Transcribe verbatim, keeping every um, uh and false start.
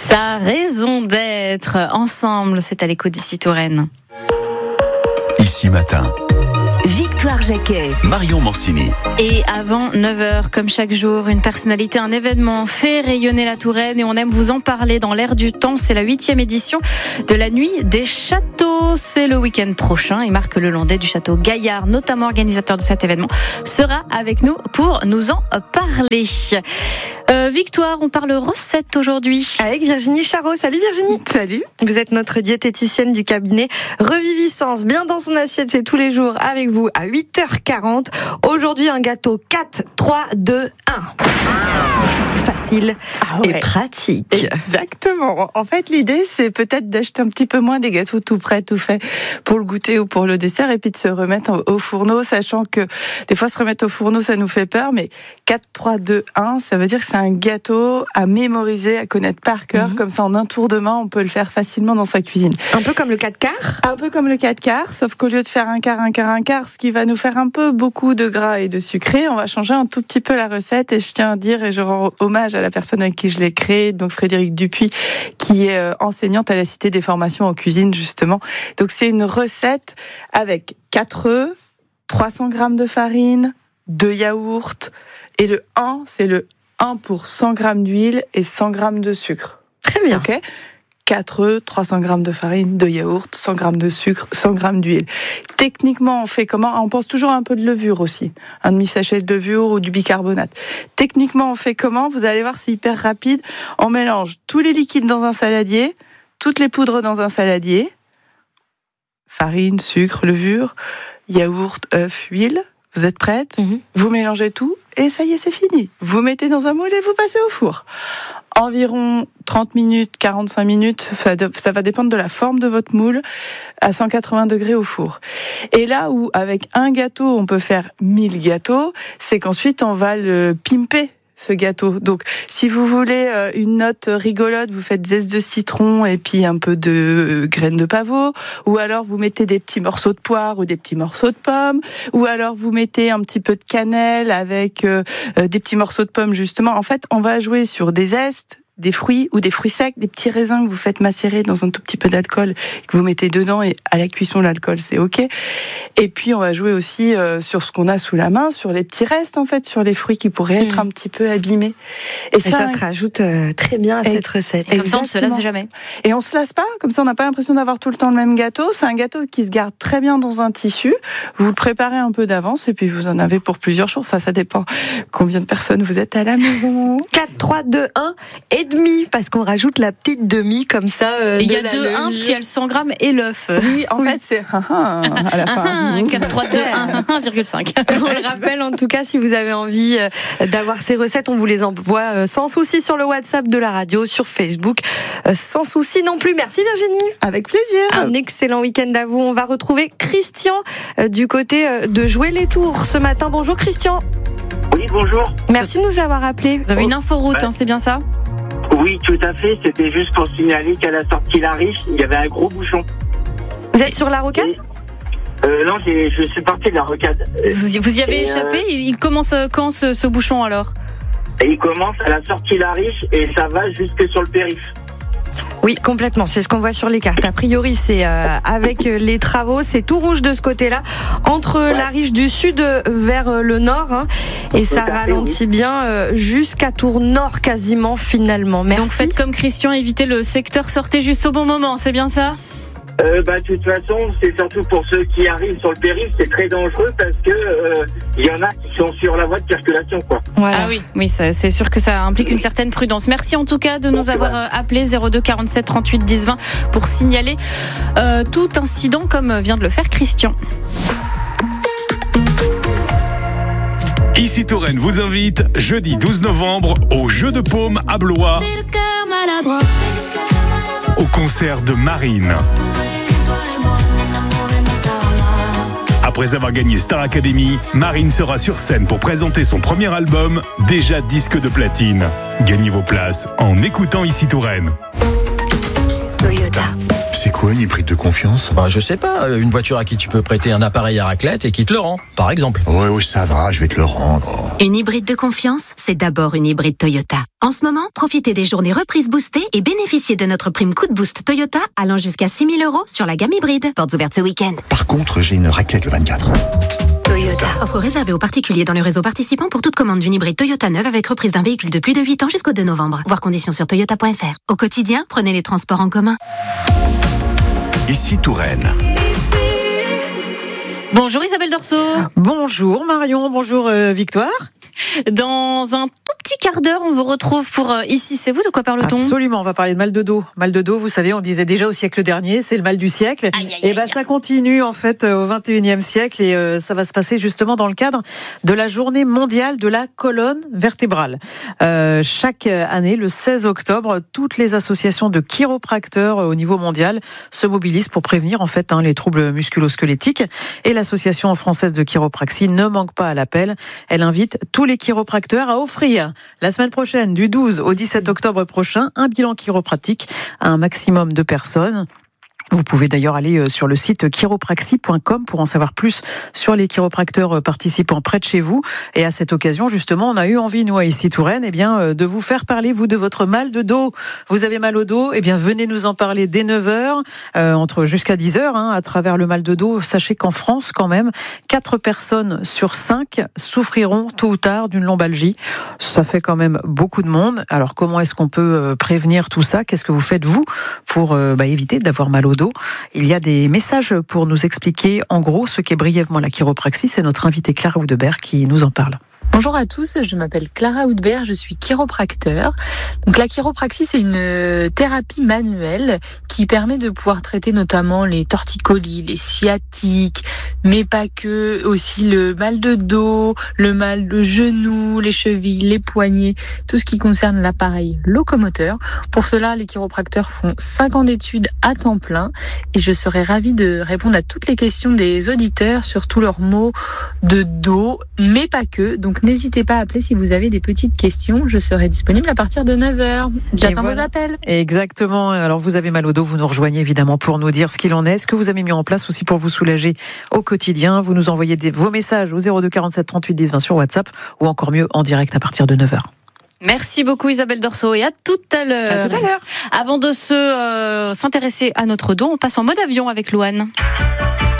Sa raison d'être ensemble, c'est à l'écho d'ici Touraine. Ici matin. Victoire Jacquet, Marion Mancini. Et avant neuf heures, comme chaque jour, une personnalité, un événement fait rayonner la Touraine et on aime vous en parler dans l'air du temps. C'est la huitième édition de la Nuit des Châteaux. C'est le week-end prochain et Marc Lelandais du Château Gaillard, notamment organisateur de cet événement, sera avec nous pour nous en parler. Euh, Victoire, on parle recettes aujourd'hui. Avec Virginie Charot. Salut Virginie. Salut. Vous êtes notre diététicienne du cabinet Reviviscence. Bien dans son assiette, c'est tous les jours avec vous à huit heures quarante. Aujourd'hui, un gâteau quatre, trois, deux, un. Facile ah ouais. et pratique. Exactement. En fait, l'idée, c'est peut-être d'acheter un petit peu moins des gâteaux tout prêts, tout faits pour le goûter ou pour le dessert et puis de se remettre au fourneau, sachant que des fois, se remettre au fourneau, ça nous fait peur, mais quatre, trois, deux, un, ça veut dire que c'est un gâteau à mémoriser, à connaître par cœur. Mm-hmm. Comme ça, en un tour de main, on peut le faire facilement dans sa cuisine. Un peu comme le quatre quarts. Un peu comme le quatre quarts, sauf qu'au lieu de faire un quart, un quart, un quart, ce qui va nous faire un peu beaucoup de gras et de sucré, on va changer un tout petit peu la recette. Et je tiens à dire, et je rends hommage à la personne avec qui je l'ai créé, donc Frédéric Dupuis, qui est enseignante à la Cité des formations en cuisine, justement. Donc c'est une recette avec quatre œufs, trois cents grammes de farine, deux yaourts, et le un, c'est le un pour cent grammes d'huile et cent grammes de sucre. Très bien. Ok ? quatre œufs, trois cents grammes de farine, deux yaourts, cent grammes de sucre, cent grammes d'huile. Techniquement, on fait comment ? On pense toujours à un peu de levure aussi. Un demi-sachet de levure ou du bicarbonate. Techniquement, on fait comment ? Vous allez voir, c'est hyper rapide. On mélange tous les liquides dans un saladier, toutes les poudres dans un saladier. Farine, sucre, levure, yaourt, œuf, huile. Vous êtes prête ? Mmh. Vous mélangez tout et ça y est, c'est fini. Vous mettez dans un moule et vous passez au four. Environ trente minutes, quarante-cinq minutes, ça, ça va dépendre de la forme de votre moule, à cent quatre-vingts degrés au four. Et là où, avec un gâteau, on peut faire mille gâteaux, c'est qu'ensuite, on va le pimper, ce gâteau. Donc, si vous voulez une note rigolote, vous faites zeste de citron et puis un peu de graines de pavot, ou alors vous mettez des petits morceaux de poire ou des petits morceaux de pommes, ou alors vous mettez un petit peu de cannelle avec euh, des petits morceaux de pommes, justement. En fait, on va jouer sur des zestes, des fruits ou des fruits secs, des petits raisins que vous faites macérer dans un tout petit peu d'alcool, que vous mettez dedans et à la cuisson l'alcool c'est ok. Et puis on va jouer aussi euh, sur ce qu'on a sous la main, sur les petits restes en fait, sur les fruits qui pourraient être mmh. un petit peu abîmés. Et, et ça, ça se rajoute euh, très bien à et, cette recette. Et comme ça on se lasse jamais. Et on se lasse pas, comme ça on n'a pas l'impression d'avoir tout le temps le même gâteau. C'est un gâteau qui se garde très bien dans un tissu. Vous le préparez un peu d'avance et puis vous en avez pour plusieurs jours. Enfin ça dépend combien de personnes vous êtes à la maison. quatre, trois, deux, un et demi, parce qu'on rajoute la petite demi comme ça. Euh, il y a deux un parce qu'il y a le cent grammes et l'œuf. Oui, en oui. fait c'est un un à la fin. quatre, trois, deux, un, un virgule cinq. On le rappelle en tout cas, si vous avez envie d'avoir ces recettes, on vous les envoie sans souci sur le WhatsApp de la radio, sur Facebook, sans souci non plus. Merci Virginie. Avec plaisir. Un excellent week-end à vous. On va retrouver Christian du côté de Jouer les Tours ce matin. Bonjour Christian. Oui, bonjour. Merci de nous avoir appelés. Vous avez une inforoute, hein, c'est bien ça ? Oui, tout à fait. C'était juste pour signaler qu'à la sortie La Riche, il y avait un gros bouchon. Vous êtes sur la rocade ? euh, Non, j'ai, je suis parti de la rocade. Vous, vous y avez et échappé euh... Il commence quand ce, ce bouchon alors ? Et il commence à la sortie La Riche et ça va jusque sur le périph'. Oui, complètement. C'est ce qu'on voit sur les cartes. A priori, c'est euh, avec les travaux, c'est tout rouge de ce côté-là, entre ouais. la Riche du sud vers le nord, hein, et tout ça ralentit oui. bien euh, jusqu'à Tours-Nord quasiment finalement. Merci. Donc faites comme Christian, évitez le secteur, sortez juste au bon moment, c'est bien ça ? Euh, bah, de toute façon, c'est surtout pour ceux qui arrivent sur le périph', c'est très dangereux parce que euh, y en a qui sont sur la voie de circulation, quoi. Voilà. Ah oui, oui, ça, c'est sûr que ça implique une certaine prudence. Merci en tout cas de nous Donc, avoir ouais. appelé zéro deux quarante-sept trente-huit dix vingt pour signaler euh, tout incident comme vient de le faire Christian. Ici Touraine vous invite jeudi douze novembre au Jeu de Paume à Blois. Au concert de Marine. Après avoir gagné Star Academy, Marine sera sur scène pour présenter son premier album, déjà disque de platine. Gagnez vos places en écoutant Ici Touraine. Toyota. C'est quoi une hybride de confiance ? Bah, je sais pas, une voiture à qui tu peux prêter un appareil à raclette et qui te le rend, par exemple. Ouais, oui, ça va, je vais te le rendre. Une hybride de confiance, c'est d'abord une hybride Toyota. En ce moment, profitez des journées reprises boostées et bénéficiez de notre prime coup de boost Toyota allant jusqu'à six mille euros sur la gamme hybride. Portes ouvertes ce week-end. Par contre, j'ai une raclette le vingt-quatre. Toyota. Offre réservée aux particuliers dans le réseau participant pour toute commande d'une hybride Toyota neuve avec reprise d'un véhicule de plus de huit ans jusqu'au deux novembre. Voir conditions sur toyota point f r. Au quotidien, prenez les transports en commun. Ici Touraine. Bonjour Isabelle Dorso. Bonjour Marion, bonjour euh, Victoire. Dans un tout petit quart d'heure, on vous retrouve pour euh, Ici c'est vous. De quoi parle-t-on ? Absolument, on va parler de mal de dos. Mal de dos, vous savez, on disait déjà au siècle dernier, c'est le mal du siècle. Aïe, aïe, et ben, ça continue en fait au vingt et unième siècle et euh, ça va se passer justement dans le cadre de la journée mondiale de la colonne vertébrale. Euh, chaque année, le seize octobre, toutes les associations de chiropracteurs au niveau mondial se mobilisent pour prévenir en fait hein, les troubles musculo-squelettiques. Et l'association française de chiropraxie ne manque pas à l'appel. Elle invite tous les chiropracteurs à offrir la semaine prochaine, du douze au dix-sept octobre prochain, un bilan chiropratique à un maximum de personnes. Vous pouvez d'ailleurs aller sur le site chiropraxie point com pour en savoir plus sur les chiropracteurs participants près de chez vous. Et à cette occasion, justement, on a eu envie, nous, à Ici Touraine, eh bien, de vous faire parler, vous, de votre mal de dos. Vous avez mal au dos, eh bien, venez nous en parler dès neuf heures, euh, entre jusqu'à dix heures, hein, à travers le mal de dos. Sachez qu'en France, quand même, quatre personnes sur cinq souffriront tôt ou tard d'une lombalgie. Ça fait quand même beaucoup de monde. Alors, comment est-ce qu'on peut prévenir tout ça ? Qu'est-ce que vous faites, vous, pour euh, bah, éviter d'avoir mal au dos ? Il y a des messages pour nous expliquer en gros ce qu'est brièvement la chiropraxie. C'est notre invitée Clara Houdebert qui nous en parle. Bonjour à tous, je m'appelle Clara Houdebert, je suis chiropracteur. Donc la chiropraxie, c'est une thérapie manuelle qui permet de pouvoir traiter notamment les torticolis, les sciatiques, mais pas que, aussi le mal de dos, le mal de genoux, les chevilles, les poignets, tout ce qui concerne l'appareil locomoteur. Pour cela, les chiropracteurs font cinq ans d'études à temps plein et je serai ravie de répondre à toutes les questions des auditeurs sur tous leurs maux de dos, mais pas que. Donc n'hésitez pas à appeler si vous avez des petites questions. Je serai disponible à partir de neuf heures. J'attends voilà. vos appels. Exactement. Alors vous avez mal au dos, vous nous rejoignez évidemment pour nous dire ce qu'il en est, ce que vous avez mis en place aussi pour vous soulager au quotidien. Vous nous envoyez des, vos messages au zéro deux quarante-sept trente-huit dix vingt sur WhatsApp ou encore mieux en direct à partir de neuf heures. Merci beaucoup Isabelle Dorso et à tout à l'heure. À tout à l'heure. Avant de se euh, s'intéresser à notre dos, on passe en mode avion avec Louane.